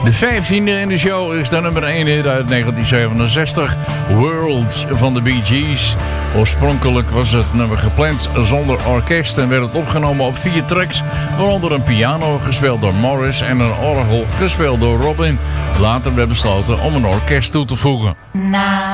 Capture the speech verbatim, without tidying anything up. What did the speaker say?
De vijftiende in de show is de nummer één hit uit negentien zevenenzestig. World van de Bee Gees. Oorspronkelijk was het nummer gepland zonder orkest en werd het opgenomen op vier tracks. Waaronder een piano gespeeld door Morris en een orgel gespeeld door Robin. Later werd besloten om een orkest toe te voegen.